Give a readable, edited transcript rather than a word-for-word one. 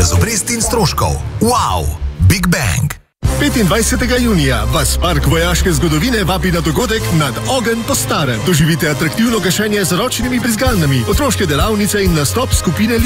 brez obresti in stroškov. Wow! Big Bang! 25. junija vas Park vojaške zgodovine vabi na dogodek Nad ogenj po starem. Doživite atraktivno gašenje z ročnimi brizgalnami, otroške delavnice in nastop skupine